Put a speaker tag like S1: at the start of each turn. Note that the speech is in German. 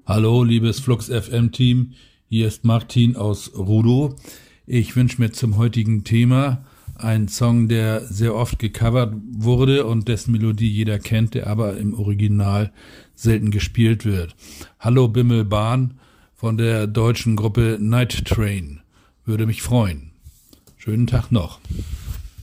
S1: Hallo, liebes Flux FM Team, hier ist Martin aus Rudow. Ich wünsche mir zum heutigen Thema einen Song, der sehr oft gecovert wurde und dessen Melodie jeder kennt, der aber im Original selten gespielt wird. Hallo Bimmelbahn von der deutschen Gruppe Night Train. Würde mich freuen. Schönen Tag noch.